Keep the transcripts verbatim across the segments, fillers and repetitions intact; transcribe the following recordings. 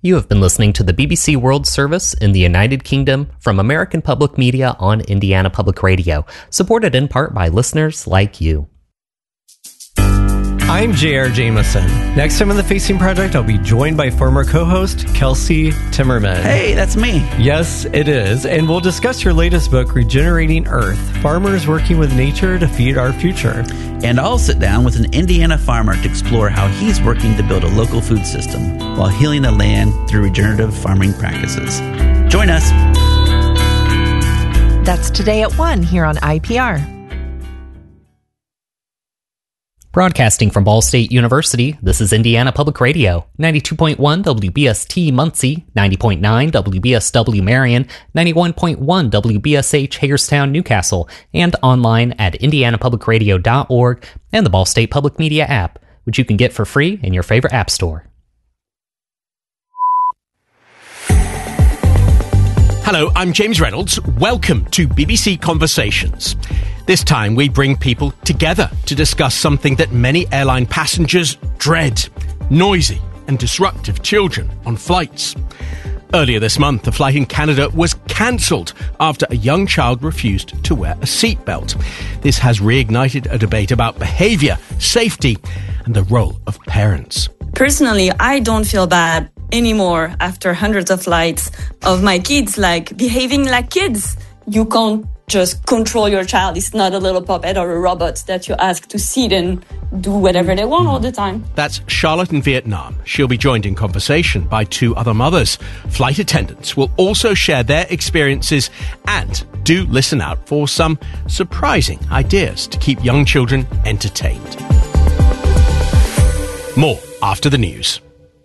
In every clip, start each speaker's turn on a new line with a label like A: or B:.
A: You have been listening to the B B C World Service in the United Kingdom from American Public Media on Indiana Public Radio, supported in part by listeners like you.
B: I'm J R. Jameson. Next time on The Facing Project, I'll be joined by former co-host Kelsey Timmerman.
C: Hey, that's me.
B: Yes, it is. And we'll discuss your latest book, Regenerating Earth, Farmers Working with Nature to Feed Our Future.
C: And I'll sit down with an Indiana farmer to explore how he's working to build a local food system while healing the land through regenerative farming practices. Join us.
D: That's today at one here on I P R.
A: Broadcasting from Ball State University, this is Indiana Public Radio, ninety-two point one W B S T Muncie, ninety point nine W B S W Marion, ninety-one point one W B S H Hagerstown, Newcastle, and online at indiana public radio dot org and the Ball State Public Media app, which you can get for free in your favorite app store.
E: Hello, I'm James Reynolds. Welcome to B B C Conversations. This time we bring people together to discuss something that many airline passengers dread: noisy and disruptive children on flights. Earlier this month, a flight in Canada was cancelled after a young child refused to wear a seatbelt. This has reignited a debate about behaviour, safety, and the role of parents.
F: Personally, I don't feel bad anymore after hundreds of flights of my kids like behaving like kids. You can't just control your child. It's not a little puppet or a robot that you ask to sit and do whatever they want all the time.
E: That's Charlotte in Vietnam. She'll be joined in conversation by two other mothers. Flight attendants will also share their experiences, and do listen out for some surprising ideas to keep young children entertained. More after the news.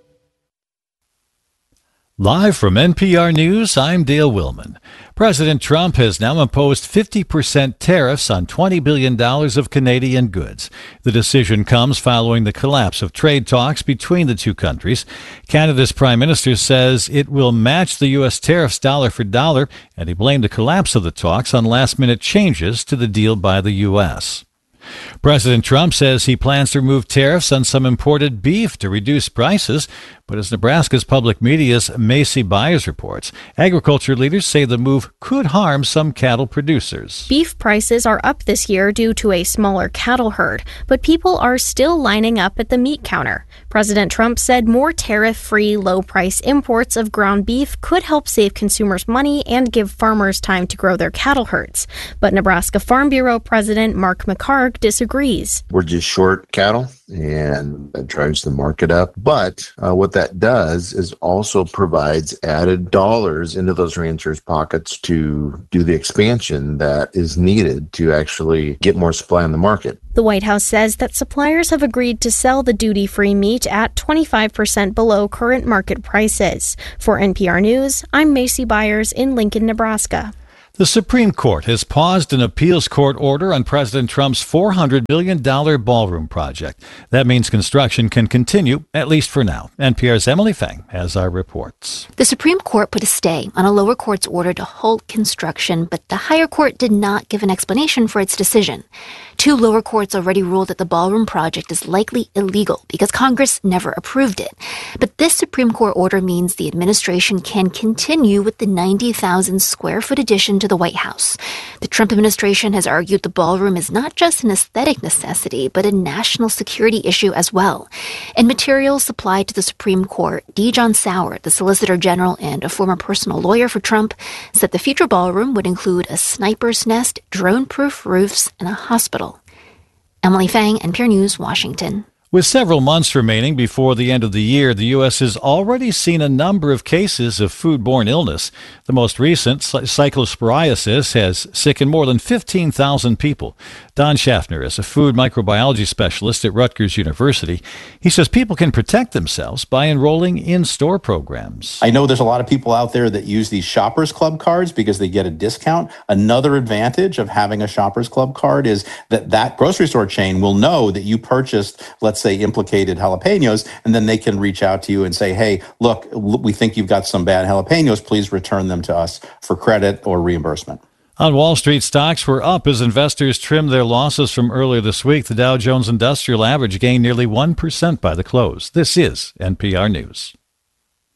G: Live from N P R News, I'm Dale Willman. President Trump has now imposed fifty percent tariffs on twenty billion dollars of Canadian goods. The decision comes following the collapse of trade talks between the two countries. Canada's Prime Minister says it will match the U S tariffs dollar for dollar, and he blamed the collapse of the talks on last-minute changes to the deal by the U S. President Trump says he plans to remove tariffs on some imported beef to reduce prices, but as Nebraska's public media's Macy Byers reports, agriculture leaders say the move could harm some cattle producers.
H: Beef prices are up this year due to a smaller cattle herd, but people are still lining up at the meat counter. President Trump said more tariff-free, low-price imports of ground beef could help save consumers money and give farmers time to grow their cattle herds. But Nebraska Farm Bureau President Mark McHargue disagrees.
I: We're just short cattle, and that drives the market up. But uh, what that does is also provides added dollars into those ranchers' pockets to do the expansion that is needed to actually get more supply on the market.
H: The White House says that suppliers have agreed to sell the duty-free meat at twenty-five percent below current market prices. For N P R News, I'm Macy Byers in Lincoln, Nebraska.
G: The Supreme Court has paused an appeals court order on President Trump's four hundred million dollars ballroom project. That means construction can continue, at least for now. N P R's Emily Fang has our reports.
J: The Supreme Court put a stay on a lower court's order to halt construction, but the higher court did not give an explanation for its decision. Two lower courts already ruled that the ballroom project is likely illegal because Congress never approved it. But this Supreme Court order means the administration can continue with the ninety thousand square foot addition to the White House. The Trump administration has argued the ballroom is not just an aesthetic necessity, but a national security issue as well. In materials supplied to the Supreme Court, D. John Sauer, the Solicitor General and a former personal lawyer for Trump, said the future ballroom would include a sniper's nest, drone-proof roofs, and a hospital. Emily Fang, N P R News, Washington.
G: With several months remaining before the end of the year, the U S has already seen a number of cases of foodborne illness. The most recent, cyclosporiasis, has sickened more than fifteen thousand people. Don Schaffner is a food microbiology specialist at Rutgers University. He says people can protect themselves by enrolling in store programs.
K: I know there's a lot of people out there that use these Shoppers Club cards because they get a discount. Another advantage of having a Shoppers Club card is that that grocery store chain will know that you purchased, let's say, implicated jalapenos, and then they can reach out to you and say, hey, look, we think you've got some bad jalapenos. Please return them to us for credit or reimbursement.
G: On Wall Street, stocks were up as investors trimmed their losses from earlier this week. The Dow Jones Industrial Average gained nearly one percent by the close. This is N P R News.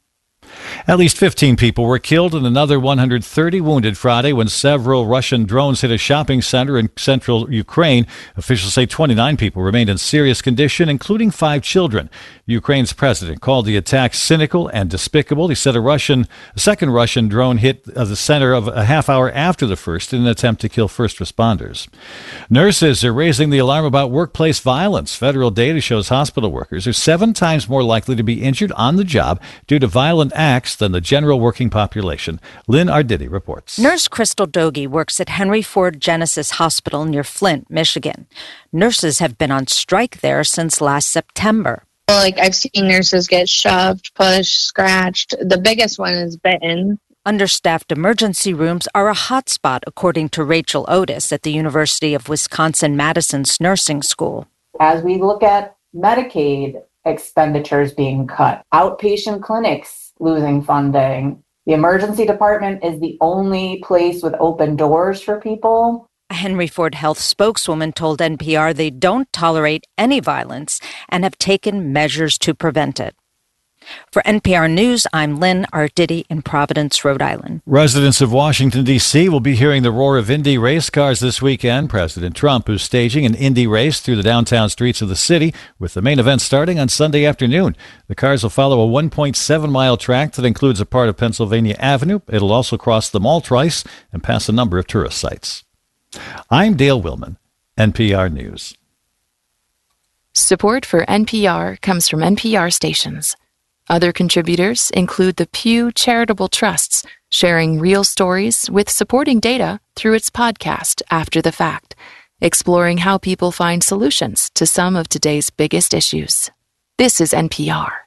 G: At least fifteen people were killed and another one hundred thirty wounded Friday when several Russian drones hit a shopping center in central Ukraine. Officials say twenty-nine people remained in serious condition, including five children. Ukraine's president called the attack cynical and despicable. He said a Russian, a second Russian drone hit the center of a half hour after the first in an attempt to kill first responders. Nurses are raising the alarm about workplace violence. Federal data shows hospital workers are seven times more likely to be injured on the job due to violent acts than the general working population. Lynn Arditi reports.
L: Nurse Crystal Dogie works at Henry Ford Genesis Hospital near Flint, Michigan. Nurses have been on strike there since last September.
M: Like, I've seen nurses get shoved, pushed, scratched. The biggest one is bitten.
L: Understaffed emergency rooms are a hotspot, according to Rachel Otis at the University of Wisconsin-Madison's nursing school.
N: As we look at Medicaid expenditures being cut, outpatient clinics losing funding, the emergency department is the only place with open doors for people.
L: A Henry Ford Health spokeswoman told N P R they don't tolerate any violence and have taken measures to prevent it. For N P R News, I'm Lynn Arditi in Providence, Rhode Island.
G: Residents of Washington, D C will be hearing the roar of Indy race cars this weekend. President Trump is staging an Indy race through the downtown streets of the city, with the main event starting on Sunday afternoon. The cars will follow a one point seven mile track that includes a part of Pennsylvania Avenue. It'll also cross the mall twice and pass a number of tourist sites. I'm Dale Willman, N P R News.
O: Support for N P R comes from N P R stations. Other contributors include the Pew Charitable Trusts, sharing real stories with supporting data through its podcast, After the Fact, exploring how people find solutions to some of today's biggest issues. This is N P R.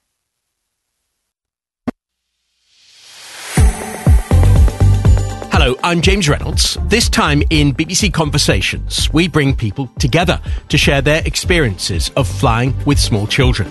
E: Hello, I'm James Reynolds. This time in B B C Conversations, we bring people together to share their experiences of flying with small children.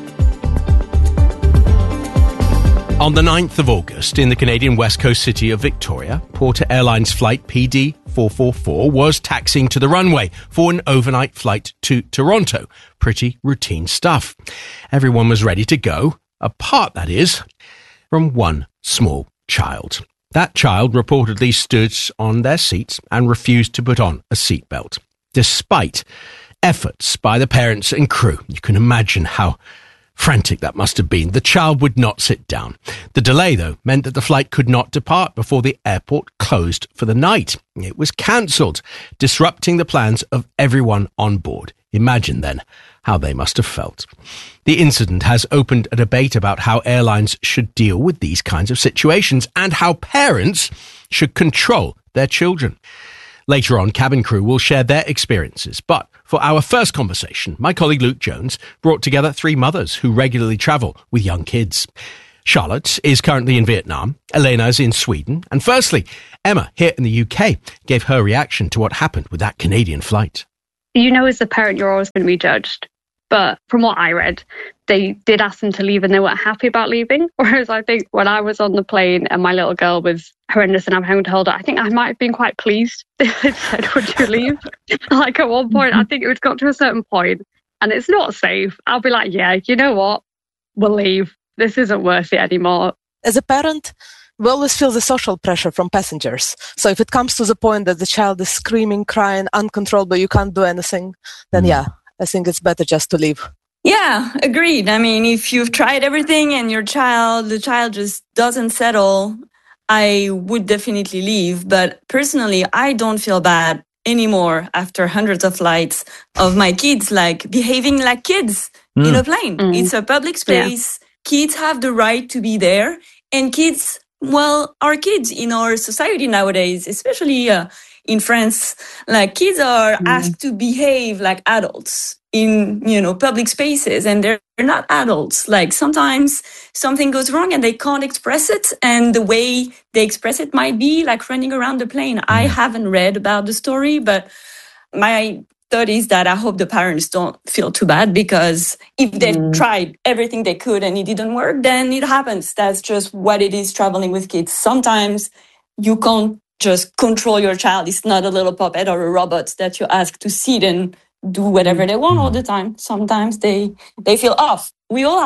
E: On the ninth of August, in the Canadian west coast city of Victoria, Porter Airlines flight P D four forty-four was taxiing to the runway for an overnight flight to Toronto. Pretty routine stuff. Everyone was ready to go, apart, that is, from one small child. That child reportedly stood on their seat and refused to put on a seatbelt, despite efforts by the parents and crew. You can imagine how frantic that must have been. The child would not sit down. The delay, though, meant that the flight could not depart before the airport closed for the night. It was cancelled, disrupting the plans of everyone on board. Imagine, then, how they must have felt. The incident has opened a debate about how airlines should deal with these kinds of situations and how parents should control their children. Later on, cabin crew will share their experiences. But for our first conversation, my colleague Luke Jones brought together three mothers who regularly travel with young kids. Charlotte is currently in Vietnam, Elena is in Sweden, and firstly, Emma, here in the U K, gave her reaction to what happened with that Canadian flight.
P: You know, as a parent, you're always going to be judged. But from what I read, they did ask them to leave and they weren't happy about leaving. Whereas I think when I was on the plane and my little girl was horrendous and I'm having to hold her, I think I might have been quite pleased. They said, would you leave? Like at one point, I think it was got to a certain point and it's not safe. I'll be like, yeah, you know what? We'll leave. This isn't worth it anymore.
Q: As a parent, we always feel the social pressure from passengers. So if it comes to the point that the child is screaming, crying, uncontrollable, you can't do anything, then yeah, I think it's better just to leave.
F: Yeah, agreed. I mean, if you've tried everything and your child, the child just doesn't settle, I would definitely leave. But personally, I don't feel bad anymore after hundreds of flights of my kids like behaving like kids mm. in a plane. Mm. It's a public space. Yeah. Kids have the right to be there. And kids, well, our kids in our society nowadays, especially uh, in France, like kids are mm. asked to behave like adults in, you know, public spaces, and they're not adults. Like sometimes something goes wrong and they can't express it, and the way they express it might be like running around the plane. Mm. I haven't read about the story, but my thought is that I hope the parents don't feel too bad, because if they've mm. tried everything they could and it didn't work, then it happens. That's just what it is traveling with kids. Sometimes you can't just control your child. It's not a little puppet or a robot that you ask to sit and do whatever they want all the time. Sometimes they they feel off. We all have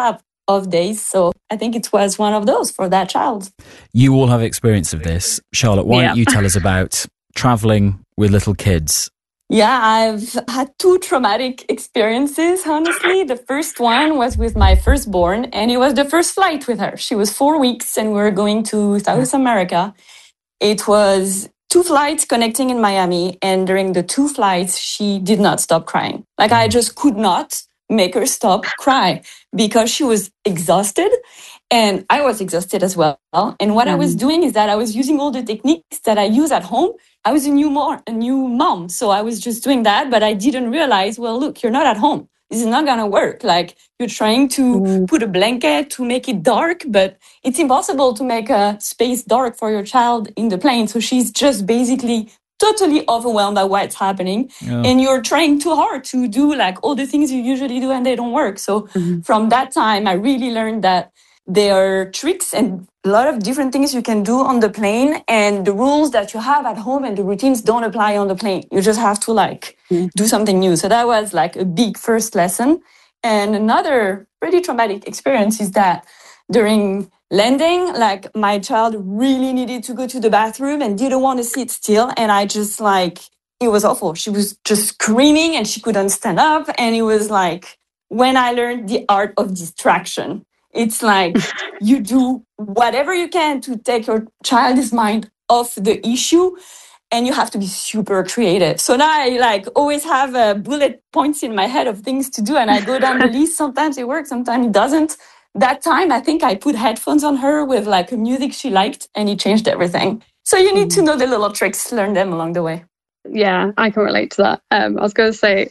F: of days. So I think it was one of those for that child.
R: You all have experience of this. Charlotte, why
F: Yeah.
R: don't you tell us about traveling with little kids?
F: Yeah, I've had two traumatic experiences, honestly. The first one was with my firstborn, and it was the first flight with her. She was four weeks, and we were going to South America. It was two flights connecting in Miami, and during the two flights, she did not stop crying. Like, I just could not make her stop cry because she was exhausted, and I was exhausted as well. And what I was doing is that I was using all the techniques that I use at home. I was a new mom, a new mom, so I was just doing that, but I didn't realize, well, look, you're not at home. This is not going to work. Like, you're trying to put a blanket to make it dark, but it's impossible to make a space dark for your child in the plane. So she's just basically totally overwhelmed by what's happening.
S: Yeah.
F: And you're trying too hard to do like all the things you usually do and they don't work. So from that time, I really learned that there are tricks and a lot of different things you can do on the plane, and the rules that you have at home and the routines don't apply on the plane. You just have to like do something new. So that was like a big first lesson. And another pretty traumatic experience is that during landing, like my child really needed to go to the bathroom and didn't want to sit still. And I just like, it was awful. She was just screaming and she couldn't stand up. And it was like when I learned the art of distraction. It's like you do whatever you can to take your child's mind off the issue, and you have to be super creative. So now I like always have uh, bullet points in my head of things to do, and I go down the list. Sometimes it works, sometimes it doesn't. That time, I think I put headphones on her with like a music she liked, and it changed everything. So you need to know the little tricks, learn them along the way.
P: Yeah, I can relate to that. Um, I was going to say,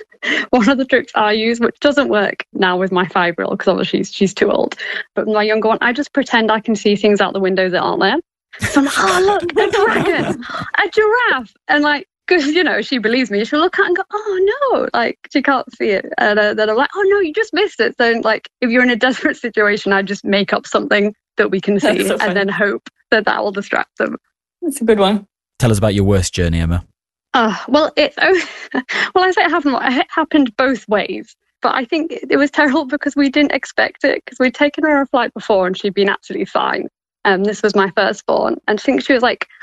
P: one of the tricks I use, which doesn't work now with my five-year-old, because obviously she's, she's too old, but my younger one, I just pretend I can see things out the window that aren't there. So I'm like, oh, look, a dragon, a giraffe. And like, because, you know, she believes me. She'll look at it and go, oh, no, like, she can't see it. And uh, then I'm like, oh, no, you just missed it. So, like, if you're in a desperate situation, I just make up something that we can see
F: So
P: and then hope that that will distract them.
F: That's a good one.
R: Tell us about your worst journey, Emma.
P: Uh, well, it's well, I say it happened. It happened both ways, but I think it was terrible because we didn't expect it. Because we'd taken her on a flight before, and she'd been absolutely fine. Um, this was my firstborn, and I think she was like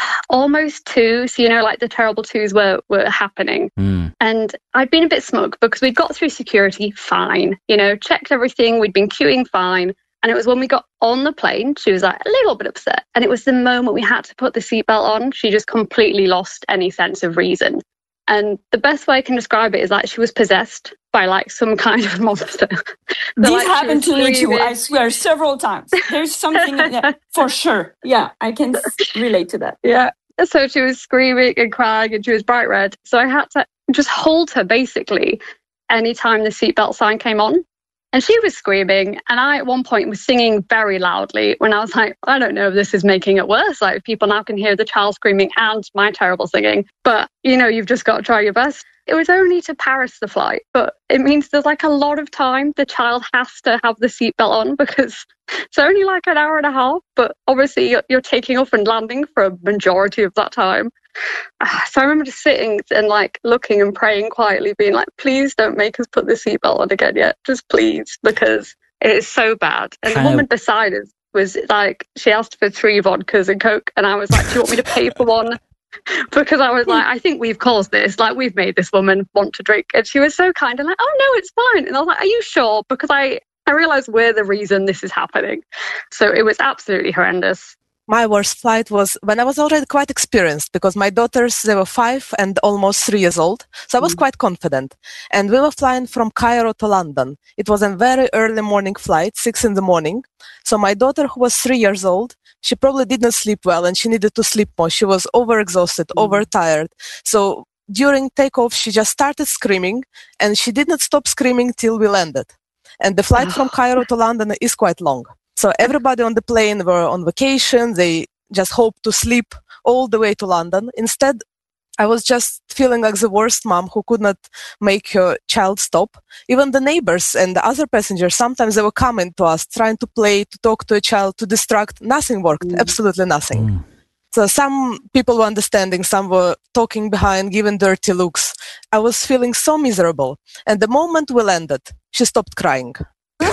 P: almost two. So you know, like the terrible twos were were happening,
R: mm.
P: and I'd been a bit smug because we'd got through security fine. You know, checked everything. We'd been queuing fine. And it was when we got on the plane, she was like a little bit upset. And it was the moment we had to put the seatbelt on, she just completely lost any sense of reason. And the best way I can describe it is like she was possessed by like some kind of monster. So,
F: This
P: like,
F: happened to me too,
P: screaming.
F: I swear, several times. There's something in there, for sure. Yeah, I can s- relate to that.
P: Yeah. So she was screaming and crying and she was bright red. So I had to just hold her basically anytime the seatbelt sign came on. And she was screaming, and I at one point was singing very loudly when I was like, I don't know if this is making it worse. Like, people now can hear the child screaming and my terrible singing. But, you know, you've just got to try your best. It was only to Paris, the flight, but it means there's like a lot of time the child has to have the seatbelt on because it's only like an hour and a half. But obviously you're, you're taking off and landing for a majority of that time. So I remember just sitting and like looking and praying quietly, being like, please don't make us put the seatbelt on again yet. Just please, because it is so bad. And
R: How-
P: the woman beside us was like, she asked for three vodkas and Coke. And I was like, do you want me to pay for one? Because I was like, I think we've caused this. Like, we've made this woman want to drink. And she was so kind and like, oh, no, it's fine. And I was like, are you sure? Because I, I realized we're the reason this is happening. So it was absolutely horrendous.
Q: My worst flight was when I was already quite experienced because my daughters, they were five and almost three years old. So I was quite confident. And we were flying from Cairo to London. It was a very early morning flight, six in the morning. So my daughter, who was three years old, she probably didn't sleep well and she needed to sleep more. She was overexhausted, mm. overtired. So during takeoff, she just started screaming and she did not stop screaming till we landed. And the flight from Cairo to London is quite long. So everybody on the plane were on vacation. They just hoped to sleep all the way to London. Instead, I was just feeling like the worst mom who could not make her child stop. Even the neighbors and the other passengers, sometimes they were coming to us, trying to play, to talk to a child, to distract. Nothing worked, mm. absolutely nothing. Mm. So some people were understanding, some were talking behind, giving dirty looks. I was feeling so miserable. And the moment we landed, she stopped crying.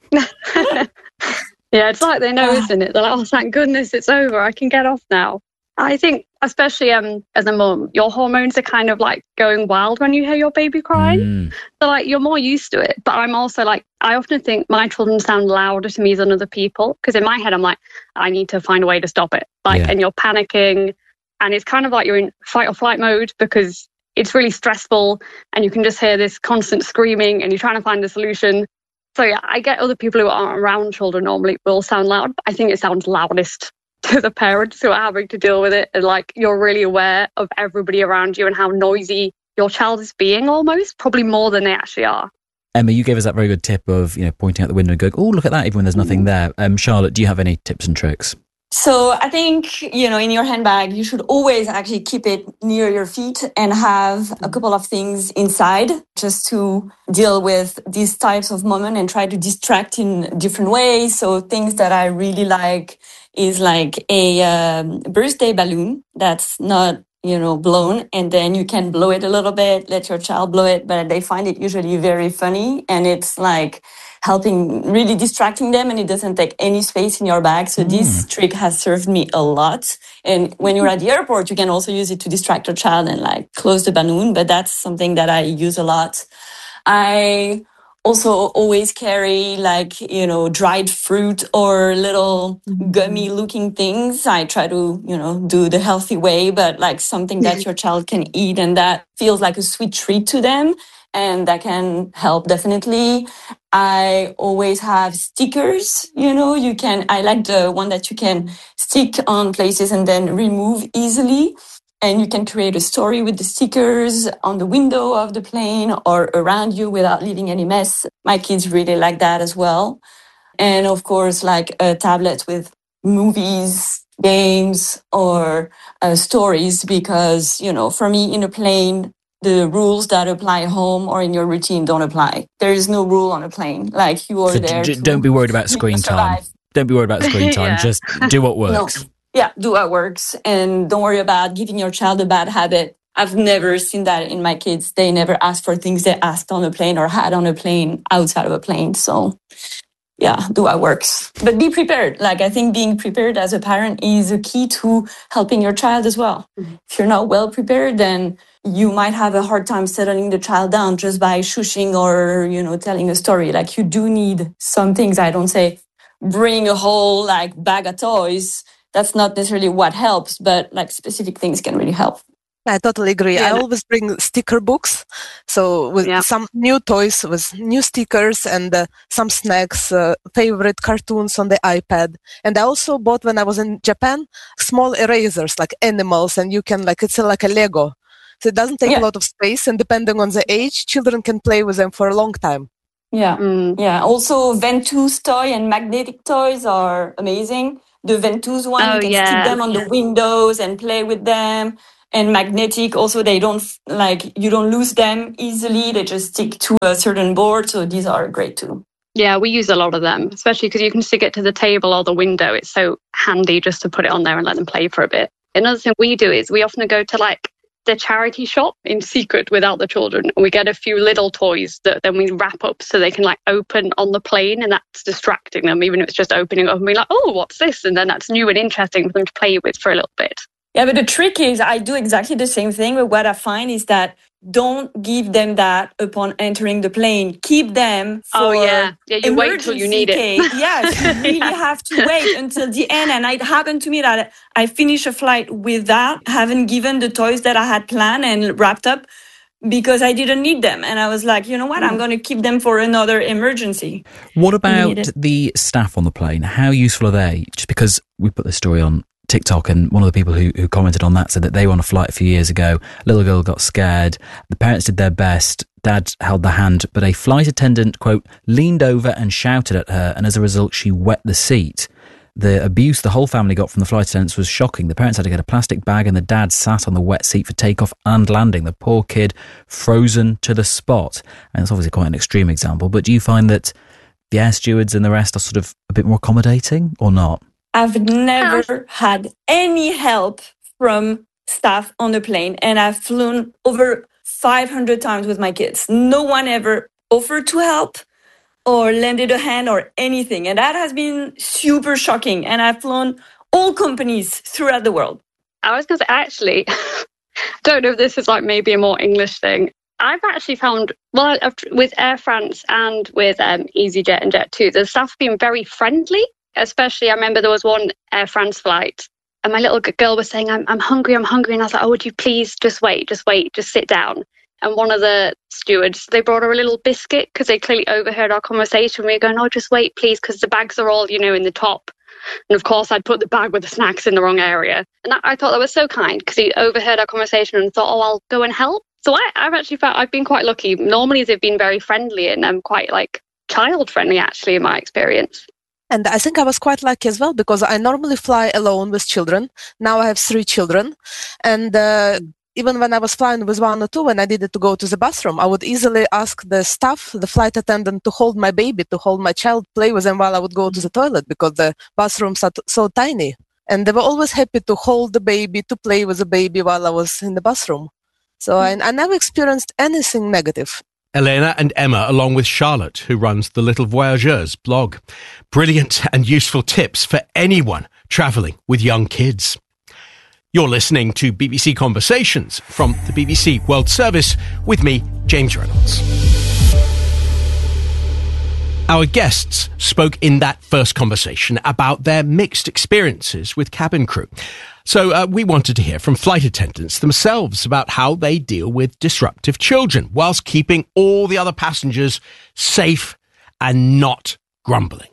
P: Yeah, it's like they know, isn't it? They're like, oh, thank goodness it's over. I can get off now. I think, especially um, as a mum, your hormones are kind of like going wild when you hear your baby crying.
R: Mm.
P: So like you're more used to it. But I'm also like, I often think my children sound louder to me than other people. Because in my head, I'm like, I need to find a way to stop it. Like,
R: Yeah.
P: and you're panicking. And it's kind of like you're in fight or flight mode because it's really stressful. And you can just hear this constant screaming and you're trying to find a solution. So yeah, I get other people who aren't around children normally will sound loud. But I think it sounds loudest to the parents who are having to deal with it. And like, you're really aware of everybody around you and how noisy your child is being almost, probably more than they actually are.
R: Emma, you gave us that very good tip of, you know, pointing out the window and going, oh, look at that, even when there's nothing there. Um, Charlotte, do you have any tips and tricks?
F: So I think, you know, in your handbag, you should always actually keep it near your feet and have a couple of things inside just to deal with these types of moments and try to distract in different ways. So things that I really like is like a um, birthday balloon that's not, you know, blown, and then you can blow it a little bit, let your child blow it, but they find it usually very funny, and it's like helping, really distracting them, and it doesn't take any space in your bag. So mm. this trick has served me a lot. And when you're at the airport, you can also use it to distract your child and like close the balloon, but that's something that I use a lot. I also always carry like, you know, dried fruit or little gummy looking things. I try to, you know, do the healthy way, but like something that your child can eat and that feels like a sweet treat to them. And that can help definitely. I always have stickers, you know, you can, I like the one that you can stick on places and then remove easily. And you can create a story with the stickers on the window of the plane or around you without leaving any mess. My kids really like that as well. And of course, like a tablet with movies, games, or uh, stories, because, you know, for me in a plane, the rules that apply home or in your routine don't apply. There is no rule on a plane. Like you are
R: So
F: there.
R: d-
F: to
R: don't be worried about screen time. Don't be worried about screen time.
F: Yeah.
R: Just do what works.
F: No. Yeah, do what works. And don't worry about giving your child a bad habit. I've never seen that in my kids. They never asked for things they asked on a plane or had on a plane outside of a plane. So yeah, do what works. But be prepared. Like I think being prepared as a parent is a key to helping your child as well. Mm-hmm. If you're not well prepared, then you might have a hard time settling the child down just by shushing or, you know, telling a story. Like you do need some things. I don't say bring a whole like bag of toys. That's not necessarily what helps, but like specific things can really help.
Q: I totally agree.
F: Yeah.
Q: I always bring sticker books. So with
F: Yeah.
Q: some new toys with new stickers and uh, some snacks, uh, favorite cartoons on the iPad. And I also bought when I was in Japan, small erasers like animals, and you can like, it's like a Lego. So it doesn't take
F: Yeah.
Q: a lot of space, and depending on the age, children can play with them for a long time.
F: Yeah. Yeah. Also Ventouse toy and magnetic toys are amazing. The Ventouse one,
P: Oh,
F: you can
P: yeah.
F: stick them on the windows and play with them. And magnetic, also they don't, like, you don't lose them easily. They just stick to a certain board. So these are great too.
P: Yeah, we use a lot of them, especially because you can stick it to the table or the window. It's so handy just to put it on there and let them play for a bit. Another thing we do is we often go to like the charity shop in secret without the children. And we get a few little toys that then we wrap up so they can like open on the plane, and that's distracting them, even if it's just opening up and being like, oh, what's this? And then that's new and interesting for them to play with for a little bit.
F: Yeah, but the trick is I do exactly the same thing. But what I find is that don't give them that upon entering the plane. Keep them for
P: Oh, yeah. Yeah, you wait till you
F: emergency
P: need it.
F: case. Yes, you really have to wait until the end. And it happened to me that I finished a flight without having given the toys that I had planned and wrapped up because I didn't need them. And I was like, you know what? I'm going to keep them for another emergency.
R: What about
F: Needed.
R: the staff on the plane? How useful are they? Just because we put this story on TikTok, and one of the people who, who commented on that said that they were on a flight a few years ago. A little girl got scared. The parents did their best. Dad held the hand, but a flight attendant, quote, leaned over and shouted at her, and as a result, she wet the seat. The abuse the whole family got from the flight attendants was shocking. The parents had to get a plastic bag, and the dad sat on the wet seat for takeoff and landing. The poor kid frozen to the spot. And it's obviously quite an extreme example, but do you find that the air stewards and the rest are sort of a bit more accommodating or not?
F: I've never had any help from staff on the plane, and I've flown over five hundred times with my kids. No one ever offered to help. or lended a hand or anything. And that has been super shocking. And I've flown all companies throughout the world.
P: I was going to say, actually, don't know if this is like maybe a more English thing. I've actually found, well, with Air France and with um, EasyJet and Jet two, the staff have been very friendly. Especially, I remember there was one Air France flight and my little girl was saying, I'm, I'm hungry, I'm hungry. And I was like, oh, would you please just wait, just wait, just sit down. And one of the stewards, they brought her a little biscuit because they clearly overheard our conversation. We were going, oh, just wait, please, because the bags are all, you know, in the top. And of course, I'd put the bag with the snacks in the wrong area. And that, I thought that was so kind because he overheard our conversation and thought, oh, I'll go and help. So I, I've actually found I've been quite lucky. Normally, they've been very friendly and I'm quite like child friendly, actually, in my experience.
Q: And I think I was quite lucky as well because I normally fly alone with children. Now I have three children. And uh, even when I was flying with one or two, when I needed to go to the bathroom, I would easily ask the staff, the flight attendant, to hold my baby, to hold my child, play with them while I would go to the toilet because the bathrooms are t- so tiny. And they were always happy to hold the baby, to play with the baby while I was in the bathroom. So I, I never experienced anything negative.
E: Elena and Emma, along with Charlotte, who runs the Little Voyageurs blog. Brilliant and useful tips for anyone travelling with young kids. You're listening to B B C Conversations from the B B C World Service with me, James Reynolds. Our guests spoke in that first conversation about their mixed experiences with cabin crew. So uh, we wanted to hear from flight attendants themselves about how they deal with disruptive children whilst keeping all the other passengers safe and not grumbling.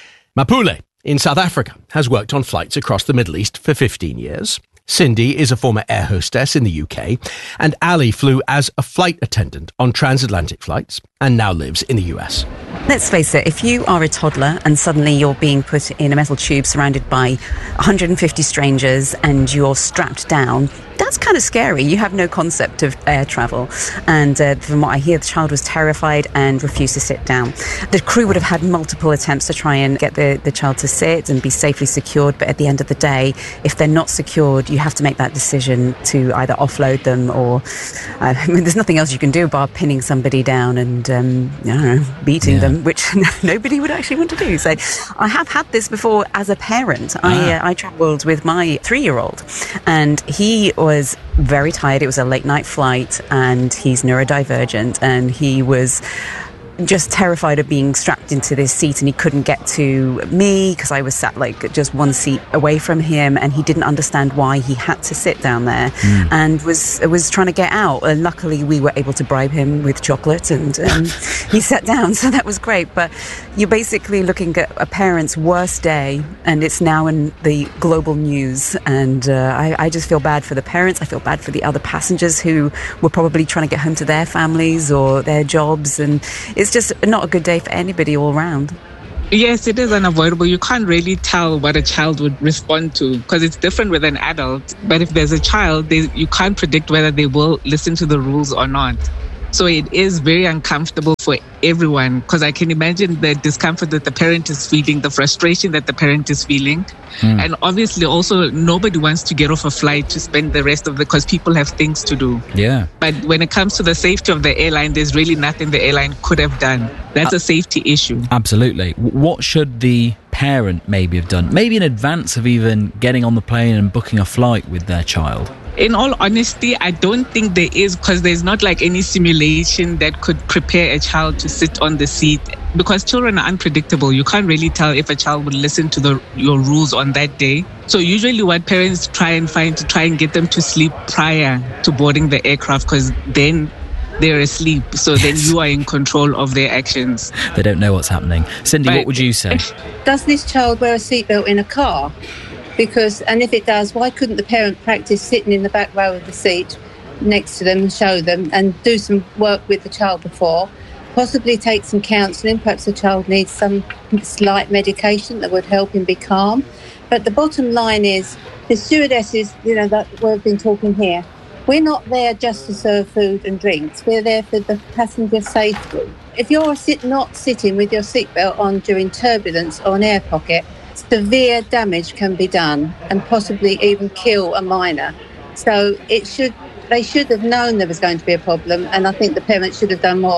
E: Mapule in South Africa has worked on flights across the Middle East for fifteen years. Cindy is a former air hostess in the U K, and Ali flew as a flight attendant on transatlantic flights and now lives in the U S.
S: Let's face it, if you are a toddler and suddenly you're being put in a metal tube surrounded by one hundred fifty strangers and you're strapped down, that's kind of scary. You have no concept of air travel. And uh, from what I hear, the child was terrified and refused to sit down. The crew would have had multiple attempts to try and get the, the child to sit and be safely secured. But at the end of the day, if they're not secured, you have to make that decision to either offload them or uh, I mean, there's nothing else you can do bar pinning somebody down and um, I don't know, beating yeah. them, which nobody would actually want to do. So I have had this before as a parent. Ah. I, uh, I travelled with my three-year-old and he was very tired. It was a late night flight and he's neurodivergent and he was just terrified of being strapped into this seat and he couldn't get to me because I was sat like just one seat away from him and he didn't understand why he had to sit down there mm. and was was trying to get out, and luckily we were able to bribe him with chocolate and um, he sat down, so that was great. But you're basically looking at a parent's worst day and it's now in the global news, and uh, I, I just feel bad for the parents. I feel bad for the other passengers who were probably trying to get home to their families or their jobs, and it's It's just not a good day for anybody all around.
T: Yes, it is unavoidable. You can't really tell what a child would respond to because it's different with an adult. But if there's a child, they, you can't predict whether they will listen to the rules or not. So it is very uncomfortable for everyone because I can imagine the discomfort that the parent is feeling, the frustration that the parent is feeling. Mm. And obviously also nobody wants to get off a flight to spend the rest of the, because people have things to do.
R: Yeah.
T: But when it comes to the safety of the airline, there's really nothing the airline could have done. That's uh, a safety issue.
R: Absolutely. What should the parent maybe have done? Maybe in advance of even getting on the plane and booking a flight with their child?
T: In all honesty, I don't think there is, because there's not like any simulation that could prepare a child to sit on the seat, because children are unpredictable. You can't really tell if a child would listen to the your rules on that day. So usually what parents try and find to try and get them to sleep prior to boarding the aircraft, because then they're asleep. So then you are in control of their actions.
R: They don't know what's happening. Cindy, but what would you say?
U: Does this child wear a seatbelt in a car? Because, and if it does, why couldn't the parent practice sitting in the back row of the seat next to them and show them and do some work with the child before? Possibly take some counselling. Perhaps the child needs some slight medication that would help him be calm. But the bottom line is, the stewardesses, you know, that we've been talking here, we're not there just to serve food and drinks. We're there for the passenger safety. If you're sit, not sitting with your seatbelt on during turbulence or an air pocket, severe damage can be done and possibly even kill a minor. So it should, they should have known there was going to be a problem, and I think the parents should have done more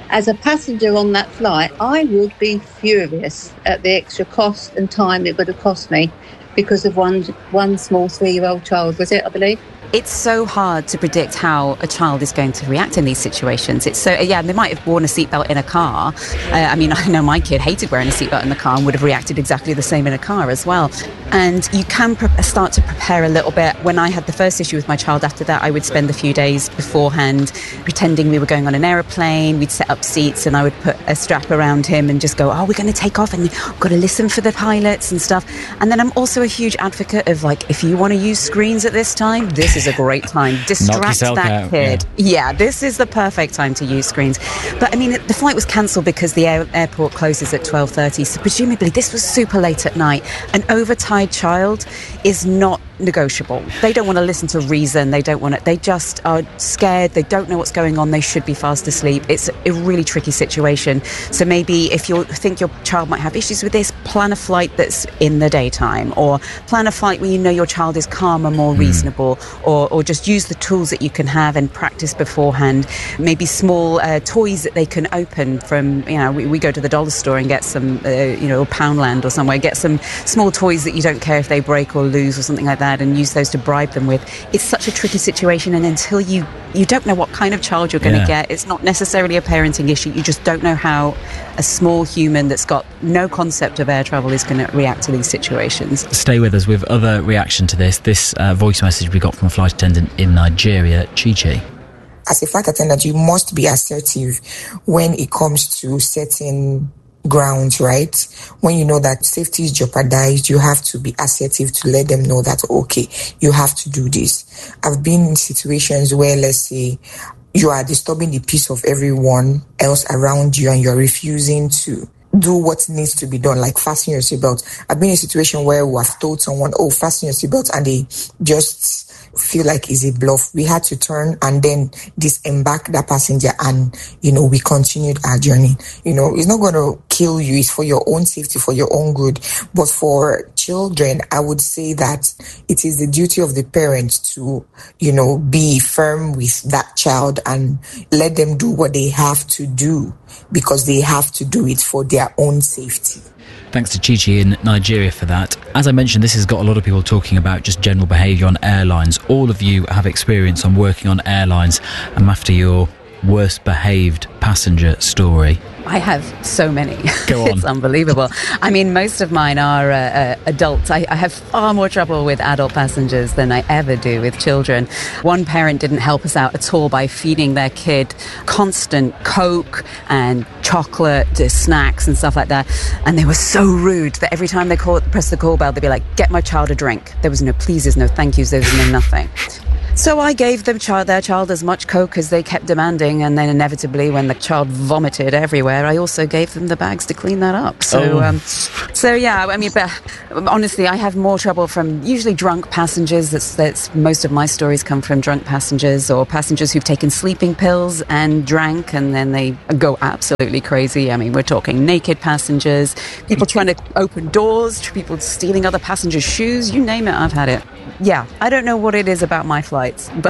U: As a passenger on that flight, I would be furious at the extra cost and time it would have cost me because of one one small three-year-old child, was it, I believe?
S: It's so hard to predict how a child is going to react in these situations. It's so, yeah, they might have worn a seatbelt in a car. Uh, I mean, I know my kid hated wearing a seatbelt in the car and would have reacted exactly the same in a car as well. And you can pre- start to prepare a little bit. When I had the first issue with my child, after that, I would spend a few days beforehand pretending we were going on an aeroplane. We'd set up seats and I would put a strap around him and just go, oh, we're going to take off and we've got to listen for the pilots and stuff. And then I'm also a huge advocate of, like, if you want to use screens at this time, this is a great time. Distract that
R: out,
S: kid. Yeah. yeah, this is the perfect time to use screens. But I mean, the flight was cancelled because the air- airport closes at twelve thirty. So presumably this was super late at night. An overtired child is not negotiable. They don't want to listen to reason. They don't want to, they just are scared. They don't know what's going on. They should be fast asleep. It's a really tricky situation. So maybe if you think your child might have issues with this, plan a flight that's in the daytime, or plan a flight where you know your child is calmer, more mm. reasonable, or, or just use the tools that you can have and practice beforehand. Maybe small uh, toys that they can open from, you know, we, we go to the dollar store and get some, uh, you know, Poundland or somewhere, get some small toys that you don't care if they break or lose or something like that, and use those to bribe them with. It's such a tricky situation, and until you you don't know what kind of child you're going to yeah. get, it's not necessarily a parenting issue. You just don't know how a small human that's got no concept of air travel is going to react to these situations.
R: Stay with us with other reaction to this. This uh, voice message we got from a flight attendant in Nigeria, Chi-Chi.
B: As a flight attendant, you must be assertive when it comes to setting grounds, right? When you know that safety is jeopardized, you have to be assertive to let them know that, okay, you have to do this. I've been in situations where, let's say, you are disturbing the peace of everyone else around you and you're refusing to do what needs to be done, like fasten your seatbelt. I've been in a situation where we have told someone, oh, fasten your seatbelt, and they just feel like it's a bluff. We had to turn and then disembark that passenger, and, you know, we continued our journey. You know, it's not going to kill you. It's for your own safety, for your own good. But for children, I would say that it is the duty of the parents to, you know, be firm with that child and let them do what they have to do, because they have to do it for their own safety.
R: Thanks to Chi-Chi in Nigeria for that. As I mentioned, this has got a lot of people talking about just general behaviour on airlines. All of you have experience on working on airlines. I'm after your worst behaved passenger story.
S: I have so many.
R: Go on.
S: It's unbelievable. I mean, most of mine are uh, uh, adults. I, I have far more trouble with adult passengers than I ever do with children. One parent didn't help us out at all by feeding their kid constant Coke and chocolate, uh, snacks and stuff like that. And they were so rude that every time they call, press the call bell, they'd be like, get my child a drink. There was no pleases, no thank yous, there was no nothing. So I gave them child, their child as much Coke as they kept demanding, and then inevitably when the child vomited everywhere, I also gave them the bags to clean that up. So, oh. um, so yeah, I mean, but honestly, I have more trouble from usually drunk passengers. That's, that's most of my stories come from drunk passengers, or passengers who've taken sleeping pills and drank, and then they go absolutely crazy. I mean, we're talking naked passengers, people trying to open doors, people stealing other passengers' shoes, you name it, I've had it. Yeah, I don't know what it is about my flights, but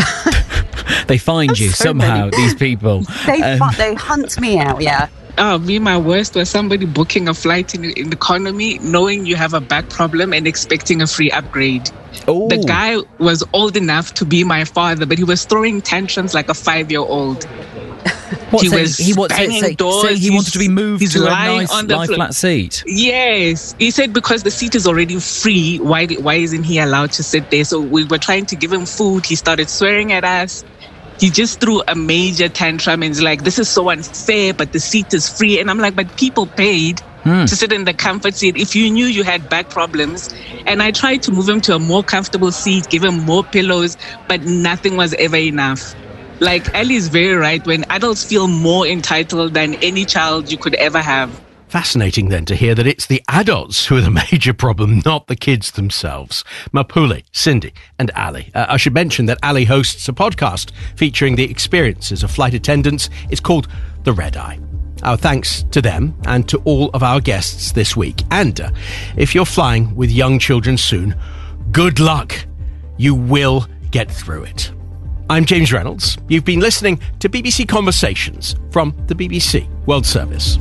R: they find you
S: so
R: somehow,
S: many.
R: these people.
S: They
R: um,
S: they hunt me out, yeah.
T: Oh, me, my worst was somebody booking a flight in, in economy, knowing you have a back problem and expecting a free upgrade.
R: Ooh.
T: The guy was old enough to be my father, but he was throwing tantrums like a five-year-old.
R: What,
T: he
R: so
T: was
R: he, what,
T: banging
R: so,
T: doors.
R: So he wanted to be moved
T: he's
R: to a
T: lying
R: nice
T: on the
R: lie
T: flo-
R: flat seat.
T: Yes, he said because the seat is already free, why why isn't he allowed to sit there? So we were trying to give him food. He started swearing at us. He just threw a major tantrum and was like, "This is so unfair, but the seat is free." And I'm like, "But people paid
R: mm.
T: to sit in the comfort seat. If you knew you had back problems." And I tried to move him to a more comfortable seat, give him more pillows, but nothing was ever enough. Like, Ali is very right. When adults feel more entitled than any child you could ever have.
E: Fascinating then to hear that it's the adults who are the major problem, not the kids themselves. Mapule, Cindy and Ali. Uh, I should mention that Ali hosts a podcast featuring the experiences of flight attendants. It's called The Red Eye. Our thanks to them and to all of our guests this week. And uh, if you're flying with young children soon, good luck. You will get through it. I'm James Reynolds. You've been listening to B B C Conversations from the B B C World Service.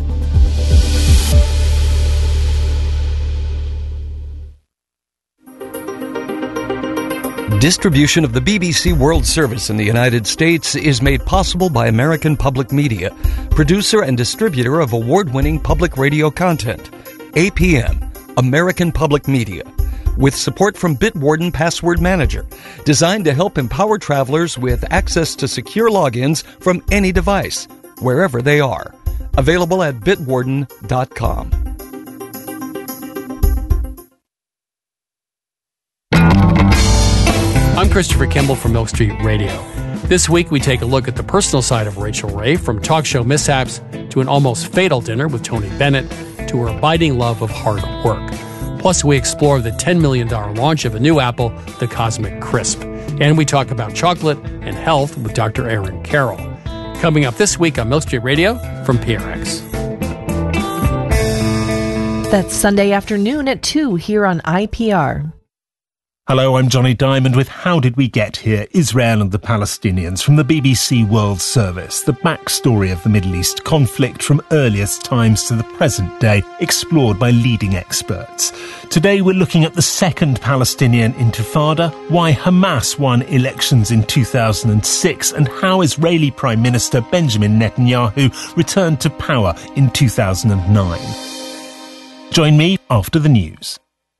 C: Distribution of the B B C World Service in the United States is made possible by American Public Media, producer and distributor of award-winning public radio content. A P M, American Public Media, with support from Bitwarden Password Manager, designed to help empower travelers with access to secure logins from any device, wherever they are. Available at bitwarden dot com.
V: I'm Christopher Kimball from Milk Street Radio. This week we take a look at the personal side of Rachel Ray, from talk show mishaps to an almost fatal dinner with Tony Bennett to her abiding love of hard work. Plus, we explore the ten million dollars launch of a new Apple, the Cosmic Crisp. And we talk about chocolate and health with Doctor Aaron Carroll. Coming up this week on Milk Street Radio from P R X.
D: That's Sunday afternoon at two here on I P R.
W: Hello, I'm Johnny Diamond with How Did We Get Here? Israel and the Palestinians from the B B C World Service. The backstory of the Middle East conflict from earliest times to the present day, explored by leading experts. Today we're looking at the second Palestinian Intifada, why Hamas won elections in two thousand six, and how Israeli Prime Minister Benjamin Netanyahu returned to power in two thousand nine. Join me after the news.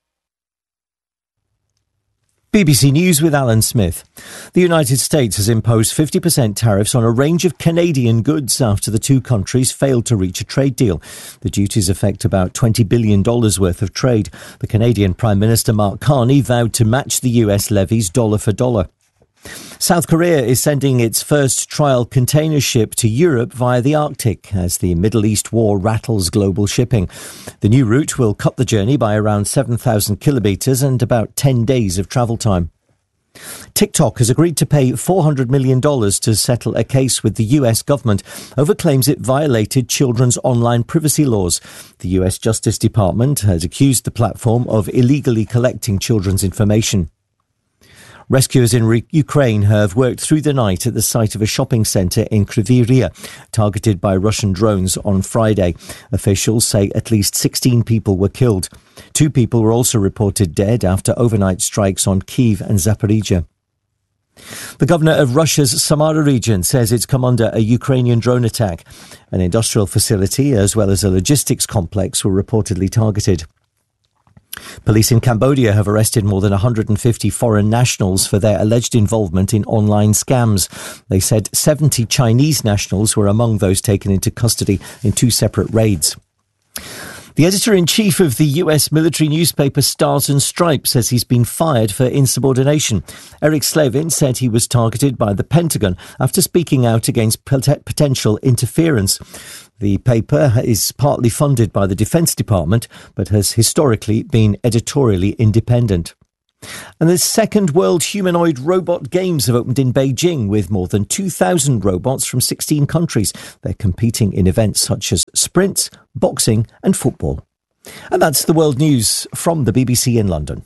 X: B B C News with Alan Smith. The United States has imposed fifty percent tariffs on a range of Canadian goods after the two countries failed to reach a trade deal. The duties affect about twenty billion dollars worth of trade. The Canadian Prime Minister Mark Carney vowed to match the U S levies dollar for dollar. South Korea is sending its first trial container ship to Europe via the Arctic as the Middle East war rattles global shipping. The new route will cut the journey by around seven thousand kilometres and about ten days of travel time. TikTok has agreed to pay four hundred million dollars to settle a case with the U S government over claims it violated children's online privacy laws. The U S Justice Department has accused the platform of illegally collecting children's information. Rescuers in re- Ukraine have worked through the night at the site of a shopping centre in Kryvyi Rih, targeted by Russian drones on Friday. Officials say at least sixteen people were killed. Two people were also reported dead after overnight strikes on Kyiv and Zaporizhia. The governor of Russia's Samara region says it's come under a Ukrainian drone attack. An industrial facility as well as a logistics complex were reportedly targeted. Police in Cambodia have arrested more than one hundred fifty foreign nationals for their alleged involvement in online scams. They said seventy Chinese nationals were among those taken into custody in two separate raids. The editor-in-chief of the U S military newspaper Stars and Stripes says he's been fired for insubordination. Eric Slavin said he was targeted by the Pentagon after speaking out against pot- potential interference. The paper is partly funded by the Defense Department, but has historically been editorially independent. And the second World Humanoid Robot Games have opened in Beijing with more than two thousand robots from sixteen countries. They're competing in events such as sprints, boxing and football. And that's the world news from the B B C in London.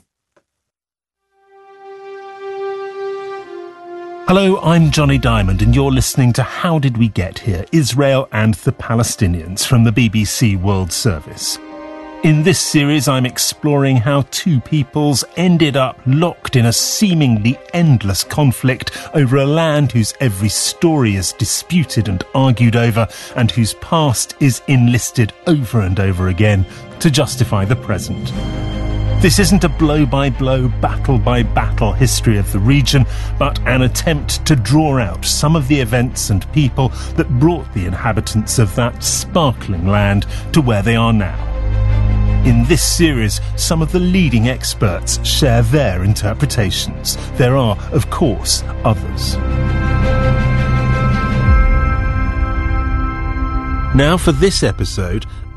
W: Hello, I'm Johnny Diamond and you're listening to How Did We Get Here? Israel and the Palestinians from the B B C World Service. In this series, I'm exploring how two peoples ended up locked in a seemingly endless conflict over a land whose every story is disputed and argued over, and whose past is enlisted over and over again to justify the present. This isn't a blow-by-blow, battle-by-battle history of the region, but an attempt to draw out some of the events and people that brought the inhabitants of that sparkling land to where they are now. In this series, some of the leading experts share their interpretations. There are, of course, others. Now for this episode,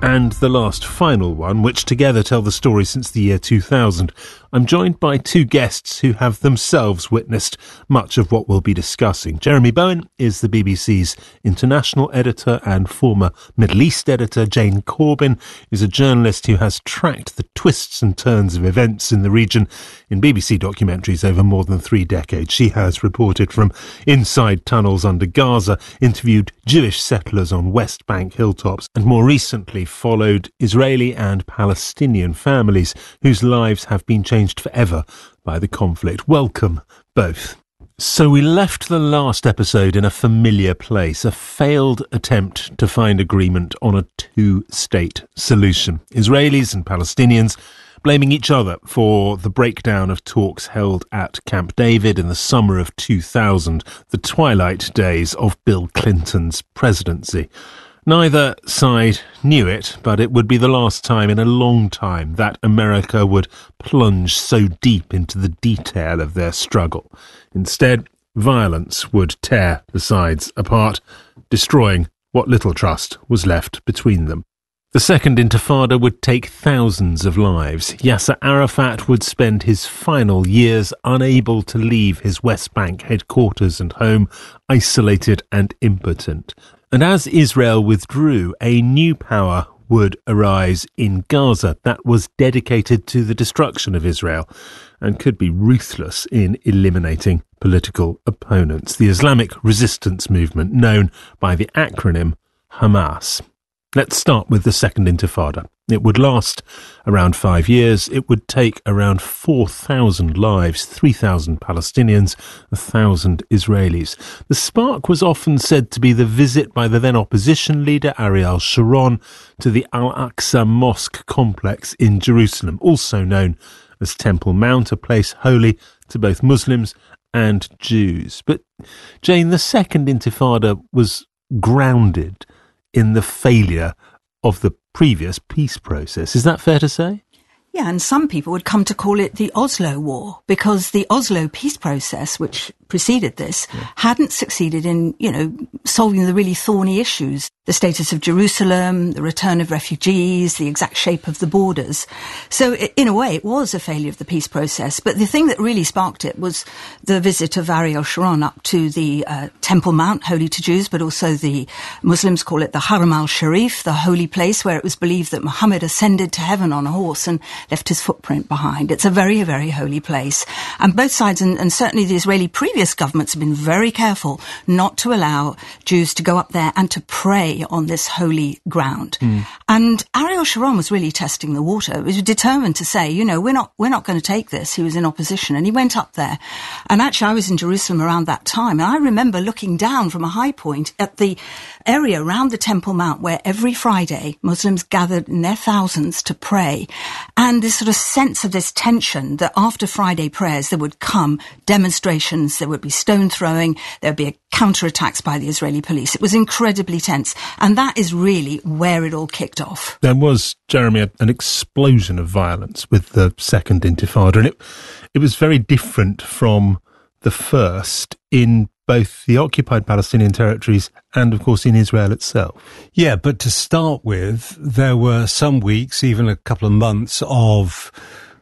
W: and the last final one, which together tell the story since the year two thousand. I'm joined by two guests who have themselves witnessed much of what we'll be discussing. Jeremy Bowen is the B B C's international editor and former Middle East editor. Jane Corbin is a journalist who has tracked the twists and turns of events in the region in B B C documentaries over more than three decades. She has reported from inside tunnels under Gaza, interviewed Jewish settlers on West Bank hilltops, and more recently followed Israeli and Palestinian families whose lives have been changed forever by the conflict. Welcome, both. So we left the last episode in a familiar place, a failed attempt to find agreement on a two-state solution. Israelis and Palestinians blaming each other for the breakdown of talks held at Camp David in the summer of two thousand, the twilight days of Bill Clinton's presidency. Neither side knew it, but it would be the last time in a long time that America would plunge so deep into the detail of their struggle. Instead, violence would tear the sides apart, destroying what little trust was left between them. The Second Intifada would take thousands of lives. Yasser Arafat would spend his final years unable to leave his West Bank headquarters and home, isolated and impotent. And as Israel withdrew, a new power would arise in Gaza that was dedicated to the destruction of Israel and could be ruthless in eliminating political opponents. The Islamic resistance movement, known by the acronym Hamas. Let's start with the Second Intifada. It would last around five years. It would take around four thousand lives, three thousand Palestinians, one thousand Israelis. The spark was often said to be the visit by the then opposition leader Ariel Sharon to the Al-Aqsa Mosque complex in Jerusalem, also known as Temple Mount, a place holy to both Muslims and Jews. But, Jane, the Second Intifada was grounded in the failure of the previous peace process. Is that fair to say?
A: Yeah, and some people would come to call it the Oslo War, because the Oslo peace process, which preceded this, yeah. hadn't succeeded in, you know, solving the really thorny issues. The status of Jerusalem, the return of refugees, the exact shape of the borders. So in a way, it was a failure of the peace process. But the thing that really sparked it was the visit of Ariel Sharon up to the uh, Temple Mount, holy to Jews, but also the Muslims call it the Haram al-Sharif, the holy place where it was believed that Muhammad ascended to heaven on a horse and left his footprint behind. It's a very, very holy place. And both sides, and, and certainly the Israeli previous governments, have been very careful not to allow Jews to go up there and to pray on this holy ground. Mm. And Ariel Sharon was really testing the water. He was determined to say, you know, we're not, we're not going to take this. He was in opposition, and he went up there. And actually, I was in Jerusalem around that time, and I remember looking down from a high point at the area around the Temple Mount where every Friday Muslims gathered in their thousands to pray. And this sort of sense of this tension that after Friday prayers there would come demonstrations, there would be stone throwing, there would be a counterattacks by the Israeli police. It was incredibly tense. And that is really where it all kicked off.
W: There was, Jeremy, an explosion of violence with the Second Intifada, and it, it was very different from the first in both the occupied Palestinian territories and, of course, in Israel itself.
H: Yeah, but to start with, there were some weeks, even a couple of months, of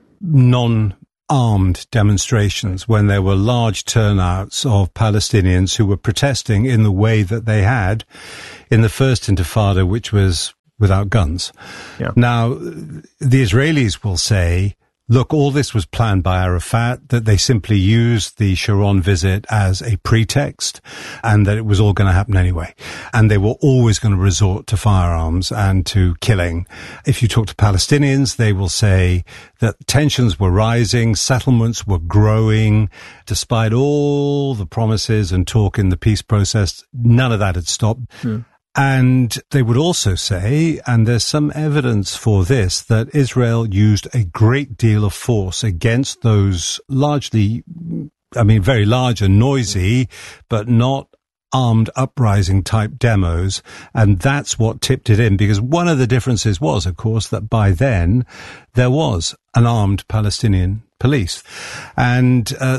H: non-armed demonstrations when there were large turnouts of Palestinians who were protesting in the way that they had in the First Intifada, which was without guns. Yeah. Now, the Israelis will say, look, all this was planned by Arafat, that they simply used the Sharon visit as a pretext, and that it was all going to happen anyway. And they were always going to resort to firearms and to killing. If you talk to Palestinians, they will say that tensions were rising, settlements were growing. Despite all the promises and talk in the peace process, none of that had stopped. Mm. And they would also say, and there's some evidence for this, that Israel used a great deal of force against those largely, I mean, very large and noisy, but not armed uprising type demos. And that's what tipped it in, because one of the differences was, of course, that by then there was an armed Palestinian police. And uh, so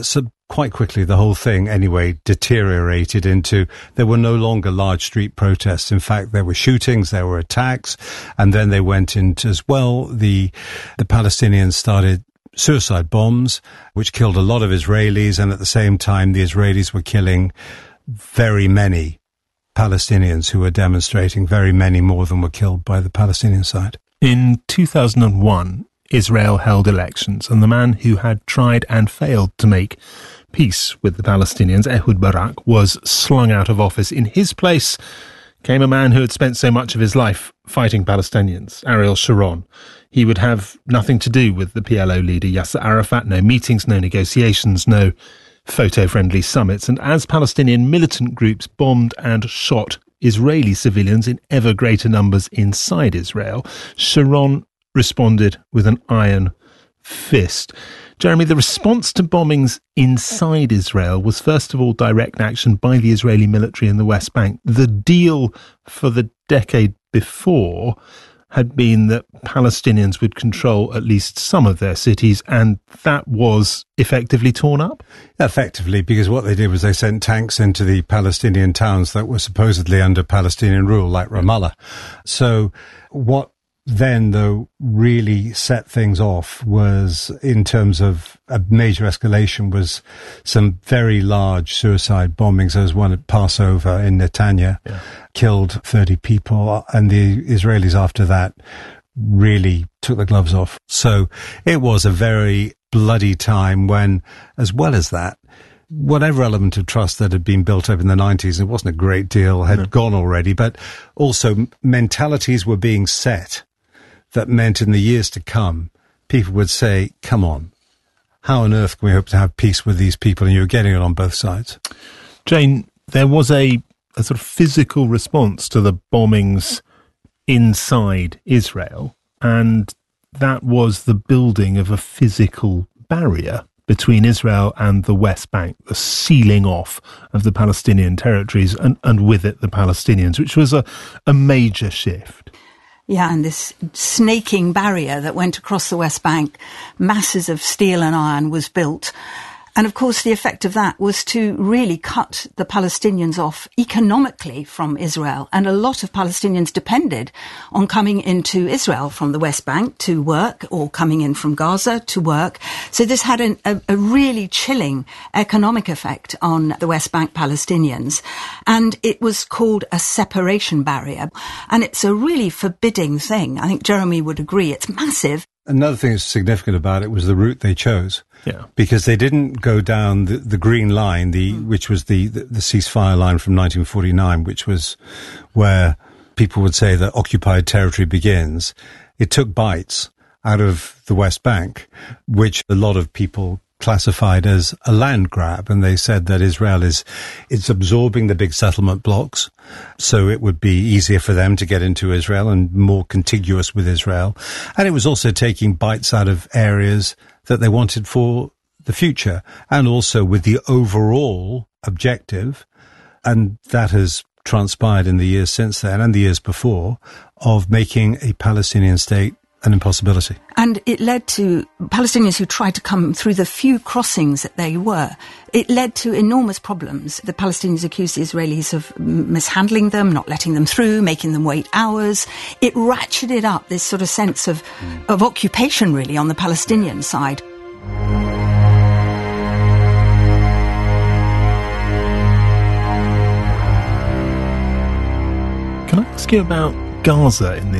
H: quite quickly, the whole thing, anyway, deteriorated into there were no longer large street protests. In fact, there were shootings, there were attacks, and then they went into, as well, the the Palestinians started suicide bombs, which killed a lot of Israelis, and at the same time, the Israelis were killing very many Palestinians who were demonstrating, very many more than were killed by the Palestinian side.
W: In two thousand one, Israel held elections, and the man who had tried and failed to make peace with the Palestinians, Ehud Barak, was slung out of office. In his place came a man who had spent so much of his life fighting Palestinians, Ariel Sharon. He would have nothing to do with the P L O leader Yasser Arafat, no meetings, no negotiations, no photo-friendly summits. And as Palestinian militant groups bombed and shot Israeli civilians in ever greater numbers inside Israel, Sharon responded with an iron fist. Jeremy, the response to bombings inside Israel was first of all direct action by the Israeli military in the West Bank. The deal for the decade before had been that Palestinians would control at least some of their cities, and that was effectively torn up?
H: Effectively, because what they did was they sent tanks into the Palestinian towns that were supposedly under Palestinian rule, like Ramallah. So what then, though, really set things off was, in terms of a major escalation, was some very large suicide bombings. There was one at Passover in Netanya, yeah. killed thirty people, and the Israelis after that really took the gloves off. So it was a very bloody time when, as well as that, whatever element of trust that had been built up in the nineties, it wasn't a great deal, had no. gone already, but also mentalities were being set that meant in the years to come, people would say, come on, how on earth can we hope to have peace with these people? And you were getting it on both sides.
W: Jane, there was a, a sort of physical response to the bombings inside Israel, and that was the building of a physical barrier between Israel and the West Bank, the sealing off of the Palestinian territories and, and with it the Palestinians, which was a, a major shift.
A: Yeah, and this snaking barrier that went across the West Bank, masses of steel and iron was built. And of course, the effect of that was to really cut the Palestinians off economically from Israel. And a lot of Palestinians depended on coming into Israel from the West Bank to work, or coming in from Gaza to work. So this had an, a, a really chilling economic effect on the West Bank Palestinians. And it was called a separation barrier. And it's a really forbidding thing. I think Jeremy would agree. It's massive.
H: Another thing that's significant about it was the route they chose.
W: Yeah.
H: Because they didn't go down the, the green line, the mm. which was the, the, the ceasefire line from nineteen forty-nine, which was where people would say that occupied territory begins. It took bites out of the West Bank, which a lot of people classified as a land grab, and they said that Israel is it's absorbing the big settlement blocks, so it would be easier for them to get into Israel and more contiguous with Israel. And it was also taking bites out of areas that they wanted for the future, and also with the overall objective, and that has transpired in the years since then and the years before, of making a Palestinian state an impossibility.
A: And it led to Palestinians who tried to come through the few crossings that they were. It led to enormous problems. The Palestinians accused the Israelis of mishandling them, not letting them through, making them wait hours. It ratcheted up this sort of sense of, mm. of occupation, really, on the Palestinian side.
W: Can I ask you about Gaza in this